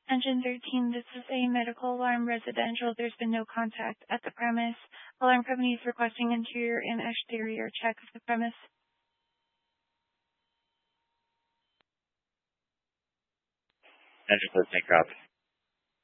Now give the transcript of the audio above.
Engine 13, this is a medical alarm residential. There's been no contact at the premise. Alarm company is requesting interior and exterior check of the premise. Engine 13, copy.